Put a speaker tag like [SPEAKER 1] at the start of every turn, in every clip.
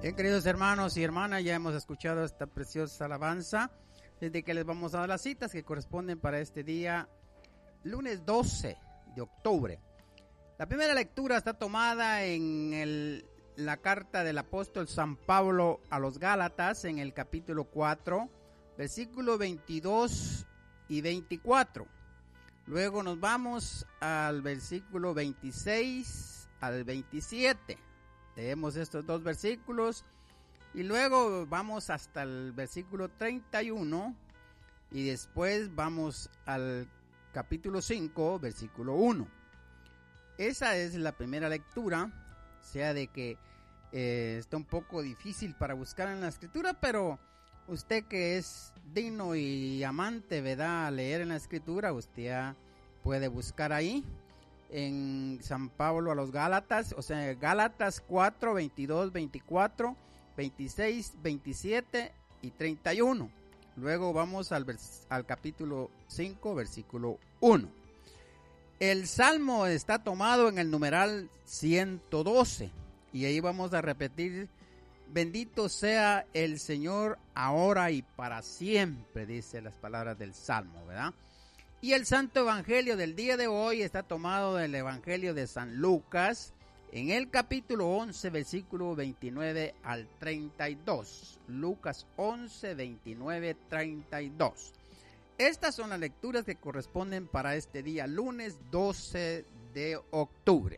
[SPEAKER 1] Bien, queridos hermanos y hermanas, ya hemos escuchado esta preciosa alabanza, desde que les vamos a dar las citas que corresponden para este día, lunes 12 de octubre. La primera lectura está tomada en la carta del apóstol San Pablo a los Gálatas, en el capítulo 4, versículos 22 y 24. Luego nos vamos al versículo 26 al 27. Leemos estos dos versículos y luego vamos hasta el versículo 31 y después vamos al capítulo 5, versículo 1. Esa es la primera lectura, o sea de que está un poco difícil para buscar en la escritura, pero usted que es digno y amante, ¿verdad?, a leer en la escritura, usted ya puede buscar ahí en San Pablo a los Gálatas, o sea, Gálatas 4, 22, 24, 26, 27 y 31. Luego vamos al capítulo 5, versículo 1. El salmo está tomado en el numeral 112 y ahí vamos a repetir: bendito sea el Señor ahora y para siempre, dice las palabras del salmo, ¿verdad? Y el santo evangelio del día de hoy está tomado del evangelio de San Lucas, en el capítulo 11, versículo 29 al 32. Lucas 11, 29, 32. Estas son las lecturas que corresponden para este día, lunes 12 de octubre.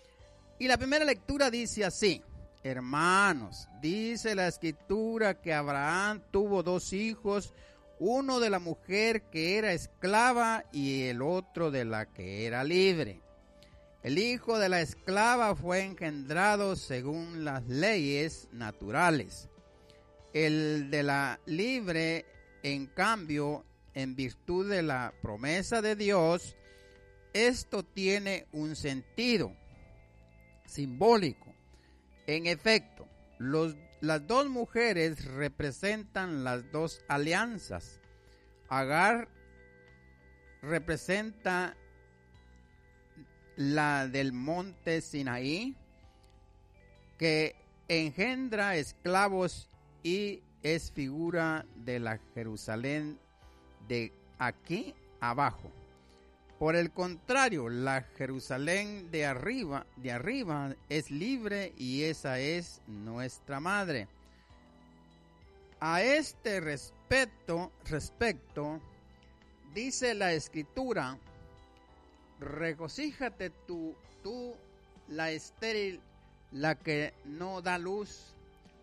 [SPEAKER 1] Y la primera lectura dice así: hermanos, dice la escritura que Abraham tuvo dos hijos, uno de la mujer que era esclava y el otro de la que era libre. El hijo de la esclava fue engendrado según las leyes naturales. El de la libre, en cambio, en virtud de la promesa de Dios. Esto tiene un sentido simbólico. En efecto, las dos mujeres representan las dos alianzas. Agar representa la del monte Sinaí, que engendra esclavos y es figura de la Jerusalén de aquí abajo. Por el contrario, la Jerusalén de arriba es libre y esa es nuestra madre. A este respecto, dice la escritura: regocíjate tú la estéril, la que no da luz,